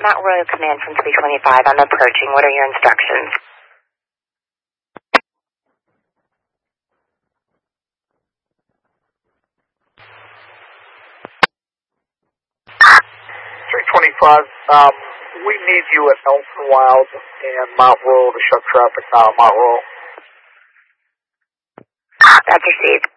Mount Royal Command from 325. I'm approaching. What are your instructions? We need you at Elton Wild and Mount Royal to shut traffic down Mount Royal. That's received.